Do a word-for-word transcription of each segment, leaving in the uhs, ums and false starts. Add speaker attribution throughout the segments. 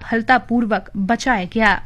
Speaker 1: सफलतापूर्वक बचाया गया।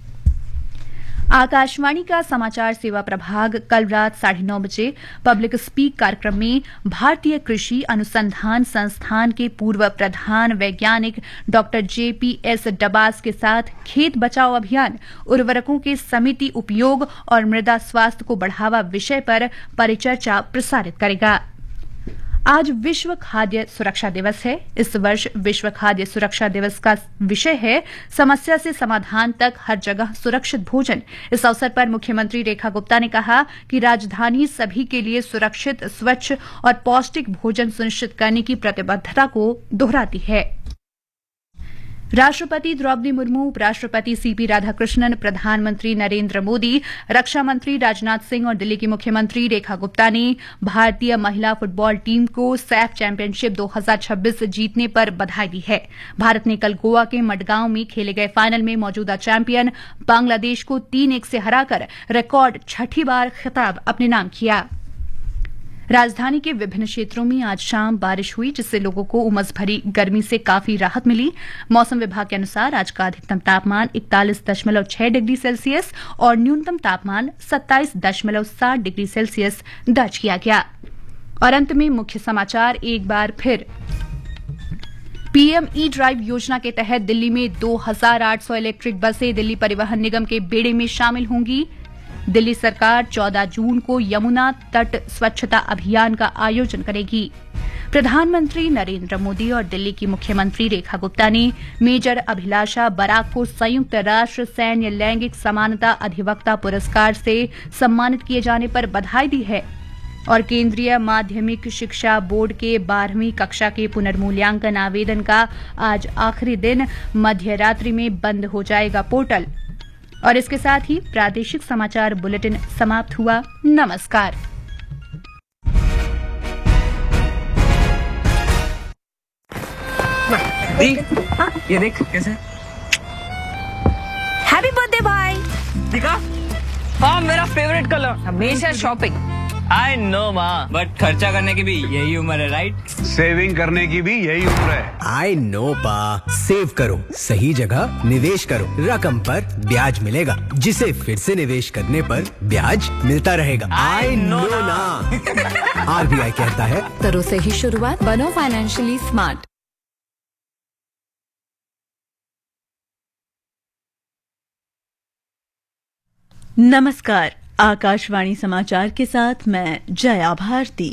Speaker 1: आकाशवाणी का समाचार सेवा प्रभाग कल रात साढ़े नौ बजे पब्लिक स्पीक कार्यक्रम में भारतीय कृषि अनुसंधान संस्थान के पूर्व प्रधान वैज्ञानिक डॉक्टर जेपीएस डबास के साथ खेत बचाओ अभियान, उर्वरकों के समिति उपयोग और मृदा स्वास्थ्य को बढ़ावा विषय पर परिचर्चा प्रसारित करेगा। आज विश्व खाद्य सुरक्षा दिवस है। इस वर्ष विश्व खाद्य सुरक्षा दिवस का विषय है समस्या से समाधान तक हर जगह सुरक्षित भोजन। इस अवसर पर मुख्यमंत्री रेखा गुप्ता ने कहा कि राजधानी सभी के लिए सुरक्षित, स्वच्छ और पौष्टिक भोजन सुनिश्चित करने की प्रतिबद्धता को दोहराती है। राष्ट्रपति द्रौपदी मुर्मू, उपराष्ट्रपति सीपी राधाकृष्णन, प्रधानमंत्री नरेंद्र मोदी, रक्षा मंत्री राजनाथ सिंह और दिल्ली की मुख्यमंत्री रेखा गुप्ता ने भारतीय महिला फुटबॉल टीम को सैफ चैंपियनशिप दो हज़ार छब्बीस जीतने पर बधाई दी है। भारत ने कल गोवा के मडगांव में खेले गए फाइनल में मौजूदा चैंपियन बांग्लादेश को तीन एक से हराकर रिकॉर्ड छठी बार खिताब अपने नाम किया। राजधानी के विभिन्न क्षेत्रों में आज शाम बारिश हुई, जिससे लोगों को उमस भरी गर्मी से काफी राहत मिली। मौसम विभाग के अनुसार आज का अधिकतम तापमान इकतालीस दशमलव छह डिग्री सेल्सियस और न्यूनतम तापमान सत्ताईस दशमलव सात डिग्री सेल्सियस दर्ज किया गया। और अंत में मुख्य समाचार एक बार फिर। पीएम ई ड्राइव योजना के तहत दिल्ली में दो हज़ार आठ सौ इलेक्ट्रिक बसें दिल्ली परिवहन निगम के बेड़े में शामिल होंगी। दिल्ली सरकार चौदह जून को यमुना तट स्वच्छता अभियान का आयोजन करेगी। प्रधानमंत्री नरेंद्र मोदी और दिल्ली की मुख्यमंत्री रेखा गुप्ता ने मेजर अभिलाषा बराक को संयुक्त राष्ट्र सैन्य लैंगिक समानता अधिवक्ता पुरस्कार से सम्मानित किए जाने पर बधाई दी है। और केंद्रीय माध्यमिक शिक्षा बोर्ड के बारहवीं कक्षा के पुनर्मूल्यांकन आवेदन का आज आखिरी दिन, मध्य रात्रि में बंद हो जाएगा पोर्टल। और इसके साथ ही प्रादेशिक समाचार बुलेटिन समाप्त हुआ। नमस्कार।
Speaker 2: दी, हाँ? ये देख कैसे।
Speaker 3: हैप्पी बर्थडे भाई।
Speaker 2: दिखा? हाँ, मेरा फेवरेट कलर।
Speaker 3: हमेशा शॉपिंग।
Speaker 2: आई नो माँ, बट खर्चा करने की भी यही उम्र है, राइट?
Speaker 4: सेविंग करने की भी यही उम्र है।
Speaker 5: आई नो पा, सेव करो, सही जगह निवेश करो, रकम पर ब्याज मिलेगा, जिसे फिर से निवेश करने पर ब्याज मिलता रहेगा। आई नो ना। आरबीआई कहता है,
Speaker 3: करो से ही शुरुआत, बनो फाइनेंशियली स्मार्ट।
Speaker 6: नमस्कार, आकाशवाणी समाचार के साथ मैं जया भारती।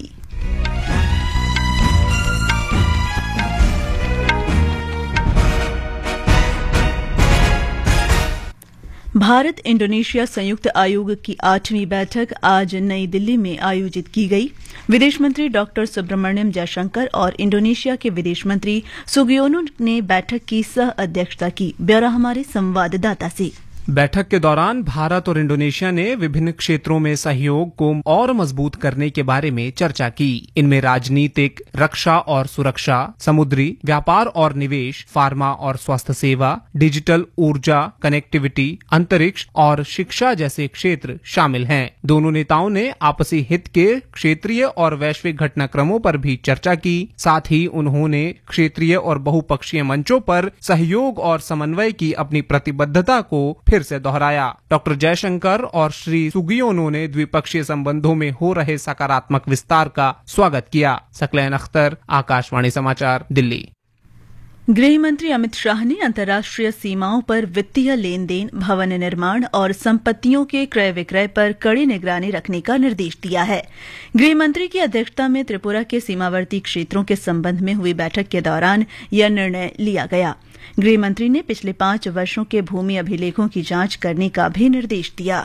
Speaker 6: भारत इंडोनेशिया संयुक्त आयोग की आठवीं बैठक आज नई दिल्ली में आयोजित की गई। विदेश मंत्री डॉक्टर सुब्रमण्यम जयशंकर और इंडोनेशिया के विदेश मंत्री सुगियोनो ने बैठक की सह अध्यक्षता की। ब्यौरा हमारे संवाददाता से।
Speaker 7: बैठक के दौरान भारत और इंडोनेशिया ने विभिन्न क्षेत्रों में सहयोग को और मजबूत करने के बारे में चर्चा की। इनमें राजनीतिक, रक्षा और सुरक्षा, समुद्री व्यापार और निवेश, फार्मा और स्वास्थ्य सेवा, डिजिटल ऊर्जा, कनेक्टिविटी, अंतरिक्ष और शिक्षा जैसे क्षेत्र शामिल हैं। दोनों नेताओं ने आपसी हित के क्षेत्रीय और वैश्विक घटनाक्रमों पर भी चर्चा की। साथ ही उन्होंने क्षेत्रीय और बहुपक्षीय मंचों पर सहयोग और समन्वय की अपनी प्रतिबद्धता को फिर से दोहराया। डॉक्टर जयशंकर और श्री सुगियोनो ने द्विपक्षीय संबंधों में हो रहे सकारात्मक विस्तार का स्वागत किया। सकलैन अख्तर, आकाशवाणी समाचार, दिल्ली।
Speaker 6: गृह मंत्री अमित शाह ने अंतर्राष्ट्रीय सीमाओं पर वित्तीय लेन देन, भवन निर्माण और संपत्तियों के क्रय विक्रय पर कड़ी निगरानी रखने का निर्देश दिया है। गृह मंत्री की अध्यक्षता में त्रिपुरा के सीमावर्ती क्षेत्रों के संबंध में हुई बैठक के दौरान यह निर्णय लिया गया। गृह मंत्री ने पिछले पांच वर्षों के भूमि अभिलेखों की जांच करने का भी निर्देश दिया।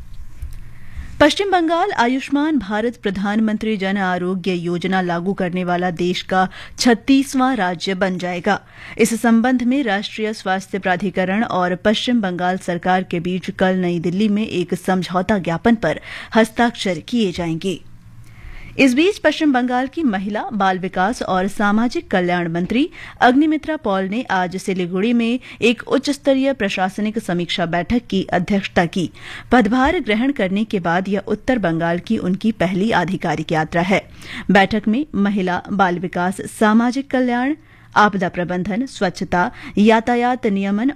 Speaker 6: पश्चिम बंगाल आयुष्मान भारत प्रधानमंत्री जन आरोग्य योजना लागू करने वाला देश का छत्तीसवां राज्य बन जाएगा। इस संबंध में राष्ट्रीय स्वास्थ्य प्राधिकरण और पश्चिम बंगाल सरकार के बीच कल नई दिल्ली में एक समझौता ज्ञापन पर हस्ताक्षर किए जाएंगे। इस बीच पश्चिम बंगाल की महिला, बाल विकास और सामाजिक कल्याण मंत्री अग्निमित्रा पॉल ने आज सिलीगुड़ी में एक उच्च स्तरीय प्रशासनिक समीक्षा बैठक की अध्यक्षता की। पदभार ग्रहण करने के बाद यह उत्तर बंगाल की उनकी पहली आधिकारिक यात्रा है। बैठक में महिला, बाल विकास, सामाजिक कल्याण, आपदा प्रबंधन, स्वच्छता, यातायात नियमन